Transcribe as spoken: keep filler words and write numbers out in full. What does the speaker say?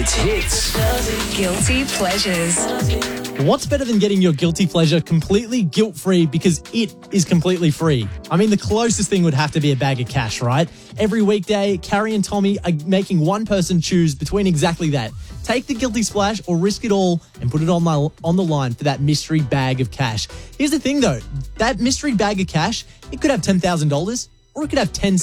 Hits. Hits. Guilty pleasures. What's better than getting your guilty pleasure completely guilt-free because it is completely free? I mean, the closest thing would have to be a bag of cash, right? Every weekday, Carrie and Tommy are making one person choose between exactly that. Take the guilty splash or risk it all and put it on, my, on the line for that mystery bag of cash. Here's the thing, though. That mystery bag of cash, it could have ten thousand dollars or it could have ten